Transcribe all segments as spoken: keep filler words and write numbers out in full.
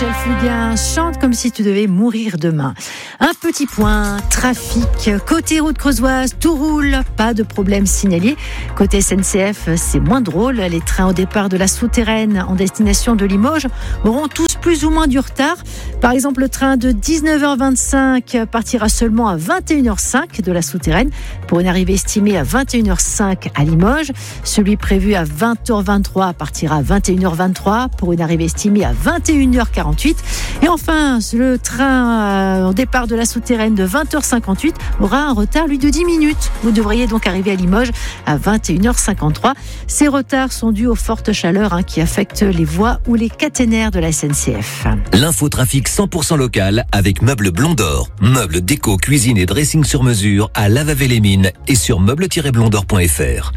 Michel Fugain, chante comme si tu devais mourir demain. Un petit point, trafic. Côté route creusoise, tout roule, pas de problème signalé. Côté S N C F, c'est moins drôle. Les trains au départ de la souterraine en destination de Limoges auront tous plus ou moins du retard. Par exemple, le train de dix-neuf heures vingt-cinq partira seulement à vingt et une heures cinq de la souterraine pour une arrivée estimée à vingt et une heures cinq à Limoges. Celui prévu à vingt heures vingt-trois partira à vingt et une heures vingt-trois pour une arrivée estimée à vingt et une heures quarante-huit. Et enfin, le train au départ de la souterraine de vingt heures cinquante-huit aura un retard, lui, de dix minutes. Vous devriez donc arriver à Limoges à vingt et une heures cinquante-trois. Ces retards sont dus aux fortes chaleurs hein, qui affectent les voies ou les caténaires de la S N C F. L'infotrafic cent pour cent local avec Meubles Blondor. Meubles, déco, cuisine et dressing sur mesure à Lavavé-les-Mines et sur meubles tiret blondor point f r.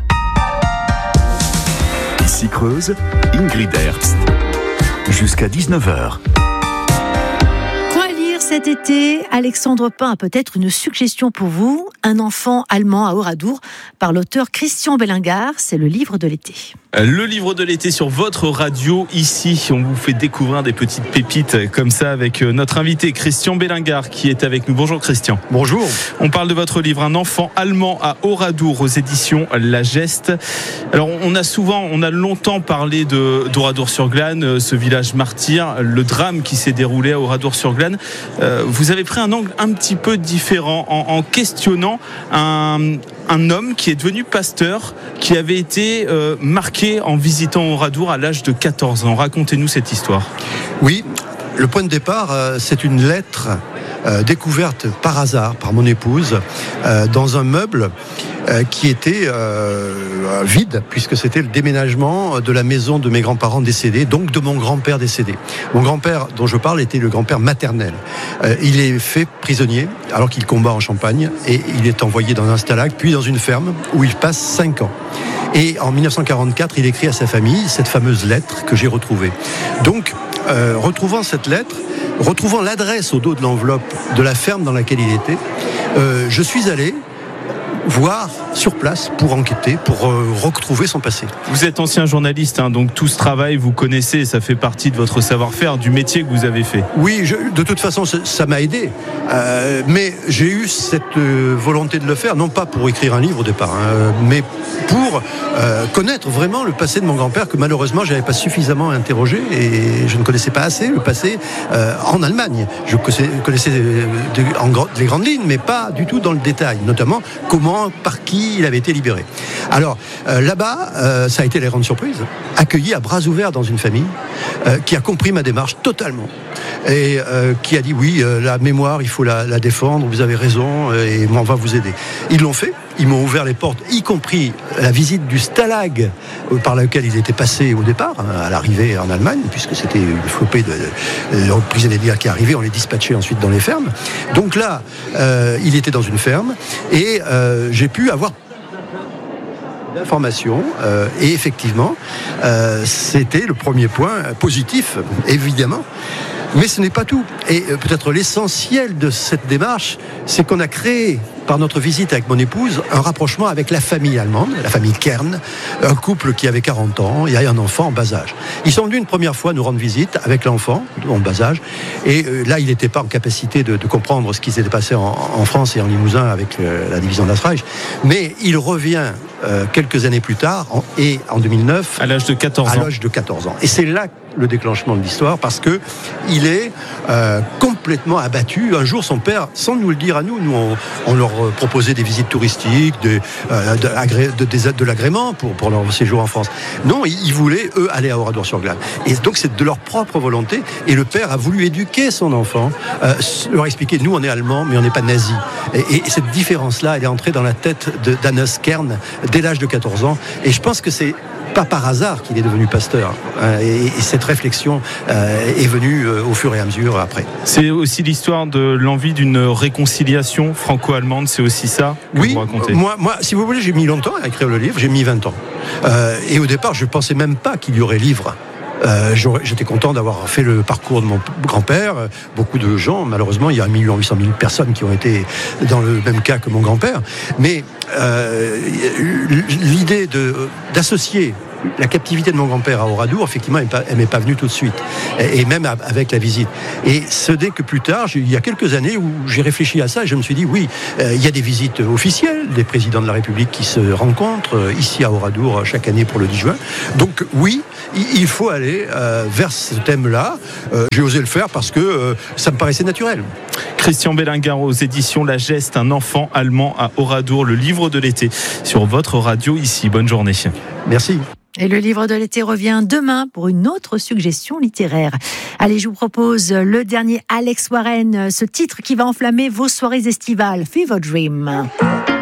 Ici Creuse, Ingrid Herbst. Jusqu'à dix-neuf heures. Quoi lire cet été ? Alexandre Pain a peut-être une suggestion pour vous. Un enfant allemand à Oradour par l'auteur Christian Bellingard. C'est le livre de l'été. Le livre de l'été sur votre radio, ici, on vous fait découvrir des petites pépites comme ça avec notre invité Christian Bellingard qui est avec nous. Bonjour Christian. Bonjour. On parle de votre livre, Un enfant allemand à Oradour aux éditions La Geste. Alors on a souvent, on a longtemps parlé de, d'Oradour-sur-Glane, ce village martyr, le drame qui s'est déroulé à Oradour-sur-Glane. Euh, vous avez pris un angle un petit peu différent en, en questionnant un, un homme qui est devenu pasteur, qui avait été euh, marqué en visitant Oradour à l'âge de quatorze ans. Racontez-nous cette histoire. Oui, le point de départ, euh, c'est une lettre euh, découverte par hasard par mon épouse euh, dans un meuble euh, qui était euh, vide, puisque c'était le déménagement de la maison de mes grands-parents décédés, donc de mon grand-père décédé. Mon grand-père dont je parle était le grand-père maternel. Euh, il est fait prisonnier alors qu'il combat en Champagne et il est envoyé dans un stalag, puis dans une ferme où il passe cinq ans. Et en dix-neuf cent quarante-quatre, il écrit à sa famille cette fameuse lettre que j'ai retrouvée. Donc, euh, retrouvant cette lettre, retrouvant l'adresse au dos de l'enveloppe de la ferme dans laquelle il était, euh, je suis allé voir sur place pour enquêter, pour euh, retrouver son passé. Vous êtes ancien journaliste, hein, donc tout ce travail, vous connaissez, ça fait partie de votre savoir-faire, du métier que vous avez fait. Oui, je, de toute façon, ça, ça m'a aidé. Euh, mais j'ai eu cette euh, volonté de le faire, non pas pour écrire un livre au départ, hein, mais pour euh, connaître vraiment le passé de mon grand-père, que malheureusement, je n'avais pas suffisamment interrogé et je ne connaissais pas assez le passé euh, en Allemagne. Je connaissais, connaissais de, de, en, les grandes lignes, mais pas du tout dans le détail, notamment comment, par qui il avait été libéré. Alors, euh, là-bas, euh, ça a été la grande surprise, accueilli à bras ouverts dans une famille euh, qui a compris ma démarche totalement et euh, qui a dit oui, euh, la mémoire, il faut la, la défendre, vous avez raison et on va vous aider. Ils l'ont fait, ils m'ont ouvert les portes, y compris la visite du stalag par lequel ils étaient passés au départ, à l'arrivée en Allemagne, puisque c'était une flopée de, de, de prisonniers de guerre qui arrivaient, on les dispatchait ensuite dans les fermes. Donc là, euh, il était dans une ferme et euh, j'ai pu avoir d'informations euh, et effectivement, euh, c'était le premier point positif, évidemment. Mais ce n'est pas tout. Et euh, peut-être l'essentiel de cette démarche, c'est qu'on a créé, par notre visite avec mon épouse, un rapprochement avec la famille allemande, la famille Kern, un couple qui avait quarante ans et un enfant en bas âge. Ils sont venus une première fois nous rendre visite avec l'enfant en bas âge. Et euh, là, il n'était pas en capacité de, de comprendre ce qui s'était passé en, en France et en Limousin avec euh, la division d'Astreich. Mais il revient euh, quelques années plus tard, en, et en deux mille neuf, à l'âge de quatorze ans. À l'âge de quatorze ans. Et c'est là le déclenchement de l'histoire, parce que il est euh, complètement abattu. Un jour, son père, sans nous le dire à nous, nous on, on leur proposait des visites touristiques, de, euh, de, agré, de, de, de l'agrément pour, pour leur séjour en France. Non, ils, ils voulaient, eux, aller à Oradour-sur-Glane. Et donc, c'est de leur propre volonté. Et le père a voulu éduquer son enfant, euh, leur expliquer, nous, on est allemands, mais on n'est pas nazis. Et, et cette différence-là, elle est entrée dans la tête de, d'Hannes Kern dès l'âge de quatorze ans. Et je pense que c'est pas par hasard qu'il est devenu pasteur. Et, et cette réflexion euh, est venue euh, au fur et à mesure après. C'est aussi l'histoire de l'envie d'une réconciliation franco-allemande, c'est aussi ça que oui, vous racontez. Moi, moi, si vous voulez, j'ai mis longtemps à écrire le livre, j'ai mis vingt ans. Euh, et au départ, je ne pensais même pas qu'il y aurait livre. Euh, j'étais content d'avoir fait le parcours de mon grand-père. Beaucoup de gens, malheureusement, il y a un million huit cent mille personnes qui ont été dans le même cas que mon grand-père. Mais euh, l'idée de, d'associer la captivité de mon grand-père à Oradour, effectivement, elle m'est pas venue tout de suite, et, et même avec la visite. Et ce n'est que plus tard, il y a quelques années, où j'ai réfléchi à ça, et je me suis dit, oui, euh, il y a des visites officielles des présidents de la République qui se rencontrent euh, ici à Oradour chaque année pour le dix juin. Donc oui, il faut aller euh, vers ce thème-là. Euh, j'ai osé le faire parce que euh, ça me paraissait naturel. Christian Bellinguin aux éditions La Geste, un enfant allemand à Oradour, le livre de l'été sur votre radio ici. Bonne journée. Merci. Et le livre de l'été revient demain pour une autre suggestion littéraire. Allez, je vous propose le dernier Alex Warren, ce titre qui va enflammer vos soirées estivales, Fever Dream.